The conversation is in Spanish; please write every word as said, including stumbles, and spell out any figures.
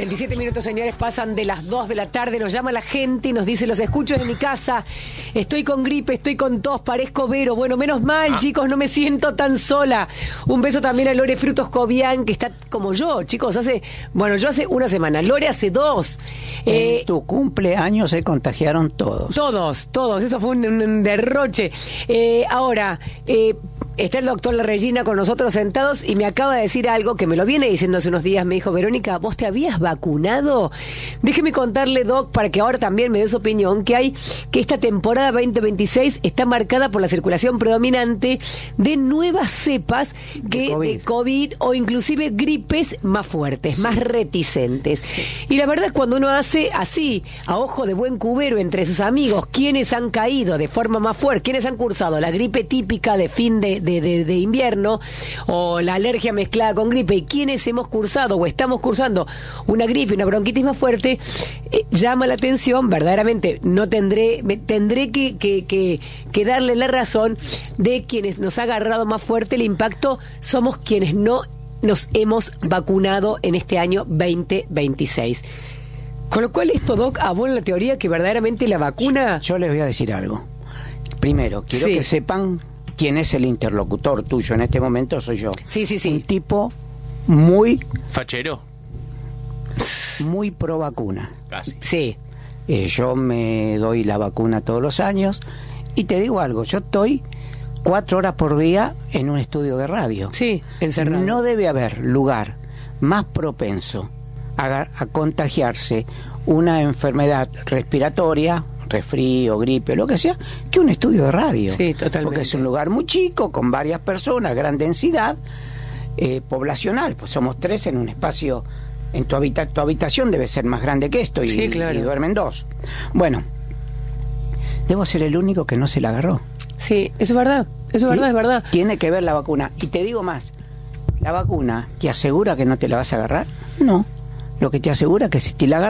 treinta y siete minutos, señores, pasan de las dos de la tarde. Nos llama la gente y nos dice: los escucho en mi casa, estoy con gripe, estoy con tos, parezco Vero. Bueno, menos mal, ah. chicos, no me siento tan sola. Un beso también a Lore Frutos Cobian, que está como yo, chicos, hace, bueno, yo hace una semana, Lore hace dos. En eh, tu cumpleaños se contagiaron todos. Todos, todos, eso fue un, un derroche. Eh, ahora, eh, está el doctor La Regina con nosotros sentados y me acaba de decir algo que me lo viene diciendo hace unos días. Me dijo: Verónica, ¿vos te habías vacunado? Déjeme contarle, Doc, para que ahora también me dé su opinión, que hay que esta temporada veinte veintiséis está marcada por la circulación predominante de nuevas cepas que de COVID, de COVID o inclusive gripes más fuertes, sí. más reticentes. Sí. Y la verdad es cuando uno hace así, a ojo de buen cubero entre sus amigos, quienes han caído de forma más fuerte, quienes han cursado la gripe típica de fin de De, de, de invierno o la alergia mezclada con gripe, y quienes hemos cursado o estamos cursando una gripe, una bronquitis más fuerte, eh, llama la atención verdaderamente. No tendré me, tendré que, que, que, que darle la razón de quienes nos ha agarrado más fuerte el impacto. Somos quienes no nos hemos vacunado en este año veinte veintiséis. Con lo cual esto, Doc, abona la teoría que verdaderamente la vacuna... Yo les voy a decir algo. Primero, quiero sí. que sepan quién es el interlocutor tuyo en este momento. Soy yo. Sí, sí, sí. Un tipo muy... ¿Fachero? Muy pro vacuna. Casi. Sí. Eh, yo me doy la vacuna todos los años y te digo algo, yo estoy cuatro horas por día en un estudio de radio. Sí, encerrado. No debe haber lugar más propenso a, a contagiarse una enfermedad respiratoria, resfrío, gripe, lo que sea, que un estudio de radio. Sí, totalmente. Porque es un lugar muy chico, con varias personas, gran densidad eh, poblacional. Pues somos tres en un espacio. En tu, habita tu habitación debe ser más grande que esto, y, sí, claro. y duermen dos. Bueno, debo ser el único que no se la agarró. Sí, eso es verdad, eso es verdad, es verdad. Tiene que ver la vacuna. Y te digo más, ¿la vacuna te asegura que no te la vas a agarrar? No. Lo que te asegura es que si te la agarras,